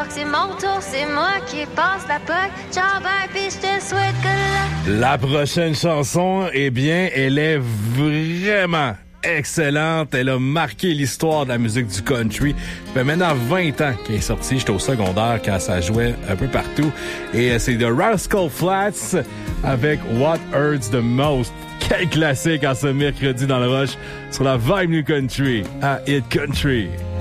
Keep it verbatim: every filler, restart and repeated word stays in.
crois que c'est mon tour, c'est moi qui passe la puck. Ciao, bye, pis je te souhaite que la... La prochaine chanson, eh bien, elle est vraiment excellente. Elle a marqué l'histoire de la musique du country. Ça fait maintenant vingt ans qu'elle est sortie. J'étais au secondaire quand ça jouait un peu partout. Et c'est The Rascal Flatts avec What Hurts the Most. Quel classique en ce mercredi dans le rush sur la Vibe New Country à Hit Country.